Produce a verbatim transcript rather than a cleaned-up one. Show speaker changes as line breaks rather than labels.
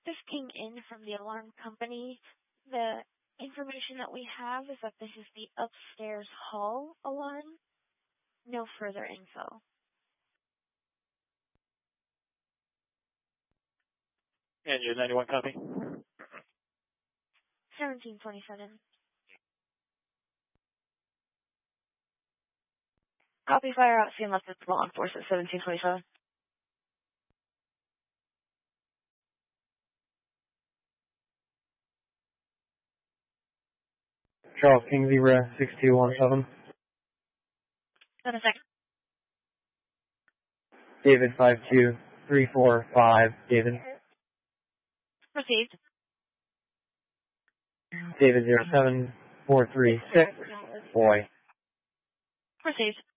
This came in from the alarm company. The information that we have is that this is the upstairs hall alarm. No further info.
And your ninety-one copy?
seventeen twenty-seven.
Copy, fire out, scene left with law enforcement, seventeen twenty-seven.
Charles King Zebra, six two one seven.
Got a second.
David, five two three four five, David.
Received.
David, zero seven four three six, boy.
Received.